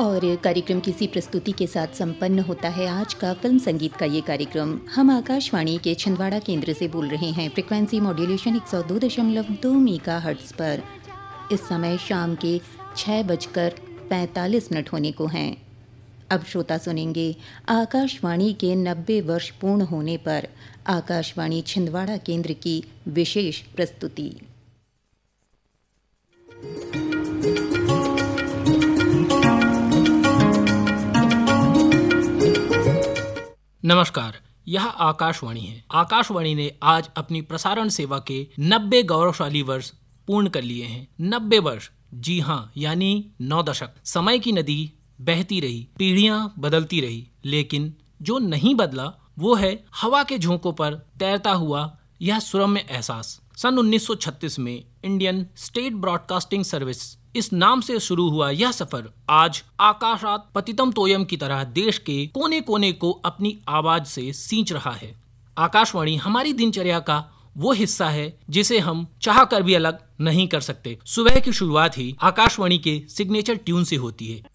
और कार्यक्रम किसी प्रस्तुति के साथ संपन्न होता है आज का फिल्म संगीत का ये कार्यक्रम। हम आकाशवाणी के छिंदवाड़ा केंद्र से बोल रहे हैं। फ्रिक्वेंसी मॉड्यूलेशन 102.2 मेगाहर्ट्ज़ पर। इस समय शाम के 6:45 होने को हैं। अब श्रोता सुनेंगे आकाशवाणी के 90 वर्ष पूर्ण होने पर आकाशवाणी छिंदवाड़ा केंद्र की विशेष प्रस्तुति। नमस्कार, यह आकाशवाणी है। आकाशवाणी ने आज अपनी प्रसारण सेवा के 90 गौरवशाली वर्ष पूर्ण कर लिए हैं। 90 वर्ष, जी हाँ, यानी 9 दशक। समय की नदी बहती रही, पीढ़ियां बदलती रही, लेकिन जो नहीं बदला वो है हवा के झोंकों पर तैरता हुआ यह सुरम्य एहसास। सन 1936 में इंडियन स्टेट ब्रॉडकास्टिंग सर्विस इस नाम से शुरू हुआ यह सफर आज आकाशात पतितम तोयम की तरह देश के कोने कोने को अपनी आवाज से सींच रहा है। आकाशवाणी हमारी दिनचर्या का वो हिस्सा है जिसे हम चाह कर भी अलग नहीं कर सकते। सुबह की शुरुआत ही आकाशवाणी के सिग्नेचर ट्यून से होती है।